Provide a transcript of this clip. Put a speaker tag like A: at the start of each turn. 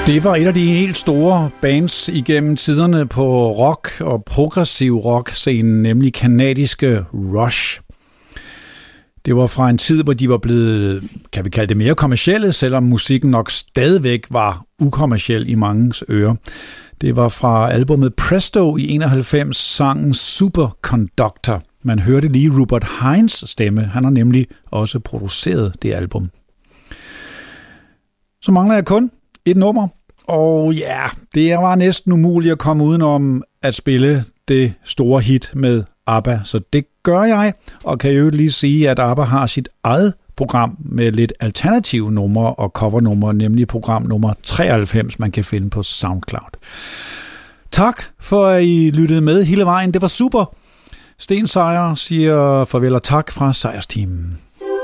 A: Det var et af de helt store bands igennem tiderne på rock- og progressiv rock-scenen, nemlig kanadiske Rush. Det var fra en tid, hvor de var blevet, kan vi kalde det, mere kommercielle, selvom musikken nok stadigvæk var ukommerciel i mangens ører. Det var fra albumet Presto i 91, sangen Superconductor. Man hørte lige Rupert Hines stemme. Han har nemlig også produceret det album. Så mangler jeg kun et nummer. Og ja, det var næsten umuligt at komme udenom at spille det store hit med ABBA. Så det gør jeg, og kan jo lige sige, at ABBA har sit eget program med lidt alternative numre og covernumre, nemlig program nummer 93, man kan finde på SoundCloud. Tak for, at I lyttede med hele vejen. Det var super. Sten Sejer siger farvel og tak fra Sejers Team.